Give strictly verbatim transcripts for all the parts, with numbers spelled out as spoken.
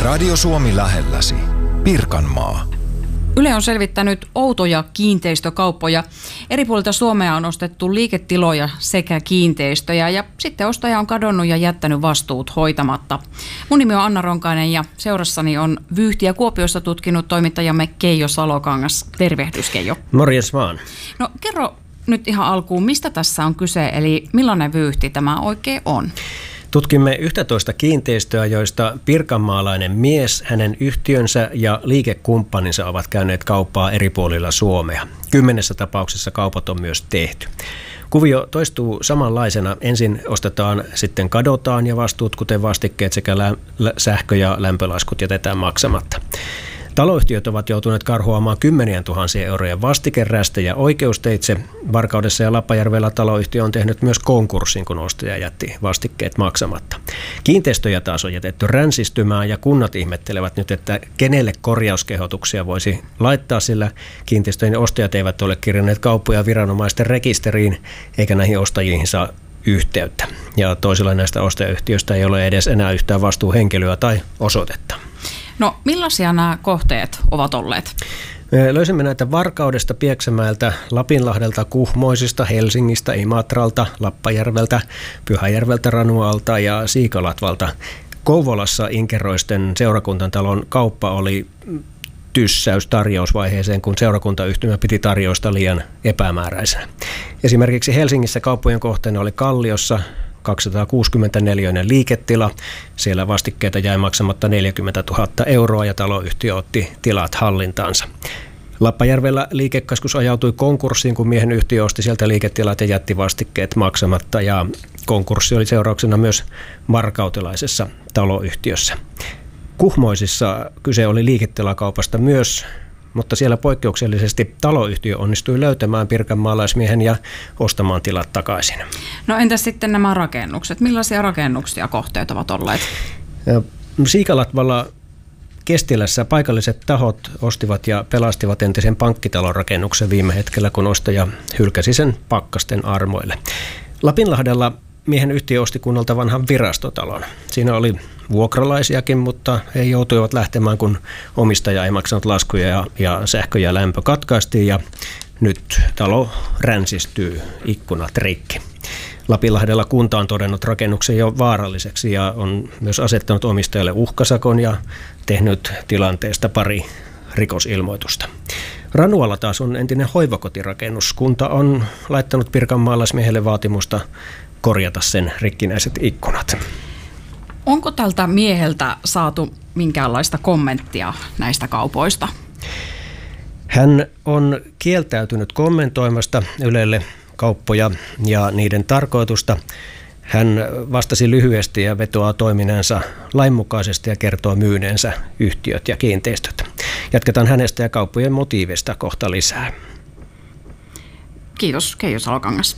Radio Suomi lähelläsi. Pirkanmaa. Yle on selvittänyt outoja kiinteistökauppoja. Eri puolilta Suomea on ostettu liiketiloja sekä kiinteistöjä ja sitten ostaja on kadonnut ja jättänyt vastuut hoitamatta. Mun nimi on Anna Ronkainen ja seurassani on vyyhtiä Kuopiossa tutkinut toimittajamme Keijo Salokangas. Tervehdys, Keijo. Morjes vaan. No kerro nyt ihan alkuun, mistä tässä on kyse, eli millainen vyyhti tämä oikein on? Tutkimme yksitoista kiinteistöä, joista pirkanmaalainen mies, hänen yhtiönsä ja liikekumppaninsa ovat käyneet kauppaa eri puolilla Suomea. Kymmenessä tapauksessa kaupat on myös tehty. Kuvio toistuu samanlaisena. Ensin ostetaan, sitten kadotaan ja vastuut, kuten vastikkeet sekä lä- lä- sähkö- ja lämpölaskut jätetään maksamatta. Taloyhtiöt ovat joutuneet karhuamaan kymmenien tuhansien eurojen vastikerästejä oikeusteitse. Varkaudessa ja Lappajärvellä taloyhtiö on tehnyt myös konkurssin, kun ostaja jätti vastikkeet maksamatta. Kiinteistöjä taas on jätetty ränsistymään ja kunnat ihmettelevät nyt, että kenelle korjauskehotuksia voisi laittaa, sillä kiinteistöjen ostajat eivät ole kirjanneet kauppoja viranomaisten rekisteriin eikä näihin ostajiin saa yhteyttä. Ja toisilla näistä ostajayhtiöistä ei ole edes enää yhtään vastuuhenkilöä tai osoitetta. No millaisia nämä kohteet ovat olleet? Me löysimme näitä Varkaudesta, Pieksämäeltä, Lapinlahdelta, Kuhmoisista, Helsingistä, Imatralta, Lappajärveltä, Pyhäjärveltä, Ranualta ja Siikalatvalta. Kouvolassa Inkeroisten seurakuntatalon kauppa oli tyssäys tarjousvaiheeseen, kun seurakuntayhtymä piti tarjousta liian epämääräisenä. Esimerkiksi Helsingissä kauppojen kohteena oli Kalliossa kaksisataakuusikymmentäneljä liiketila. Siellä vastikkeita jäi maksamatta neljäkymmentätuhatta euroa ja taloyhtiö otti tilat hallintaansa. Lappajärvellä liikekeskus ajautui konkurssiin, kun miehen yhtiö osti sieltä liiketilat ja jätti vastikkeet maksamatta. Ja konkurssi oli seurauksena myös varkautelaisessa taloyhtiössä. Kuhmoisissa kyse oli liiketilakaupasta myös, mutta siellä poikkeuksellisesti taloyhtiö onnistui löytämään pirkanmaalaismiehen ja ostamaan tilat takaisin. No entäs sitten nämä rakennukset? Millaisia rakennuksia kohteet ovat olleet? Siikalatvalla Kestilässä paikalliset tahot ostivat ja pelastivat entisen pankkitalon rakennuksen viime hetkellä, kun ostaja hylkäsi sen pakkasten armoille. Lapinlahdella miehen yhtiö osti kunnalta vanhan virastotalon. Siinä oli vuokralaisiakin, mutta he joutuivat lähtemään, kun omistaja ei maksanut laskuja ja, ja sähkö ja lämpö katkaistiin ja nyt talo ränsistyy, ikkunat rikki. Lapinlahdella kunta on todennut rakennuksen jo vaaralliseksi ja on myös asettanut omistajalle uhkasakon ja tehnyt tilanteesta pari rikosilmoitusta. Ranualla taas on entinen hoivakotirakennus. Kunta on laittanut pirkanmaalaismiehelle vaatimusta korjata sen rikkinäiset ikkunat. Onko tältä mieheltä saatu minkäänlaista kommenttia näistä kaupoista? Hän on kieltäytynyt kommentoimasta Ylelle kauppoja ja niiden tarkoitusta. Hän vastasi lyhyesti ja vetoaa toimineensa lainmukaisesti ja kertoo myyneensä yhtiöt ja kiinteistöt. Jatketaan hänestä ja kauppojen motiivista kohta lisää. Kiitos, Keijo Salokangas.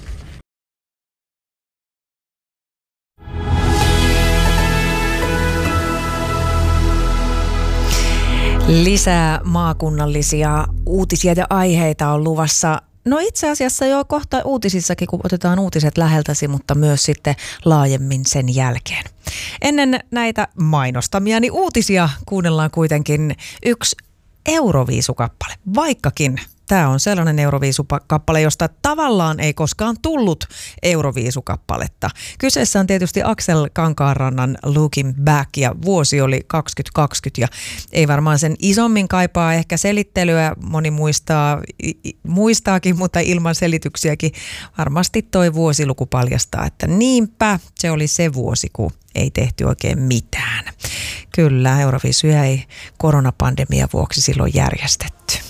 Lisää maakunnallisia uutisia ja aiheita on luvassa. No itse asiassa jo kohta uutisissakin, kun otetaan uutiset läheltäsi, mutta myös sitten laajemmin sen jälkeen. Ennen näitä mainostamiani uutisia kuunnellaan kuitenkin yksi Euroviisukappale, vaikkakin tämä on sellainen Euroviisukappale, josta tavallaan ei koskaan tullut Euroviisukappaletta. Kyseessä on tietysti Aksel Kankaanrannan Looking Back ja vuosi oli kaksituhattakaksikymmentä ja ei varmaan sen isommin kaipaa ehkä selittelyä. Moni muistaa, muistaakin, mutta ilman selityksiäkin varmasti toi vuosiluku paljastaa, että niinpä se oli se vuosi, kun ei tehty oikein mitään. Kyllä, Euroviisuja ei koronapandemian vuoksi silloin järjestetty.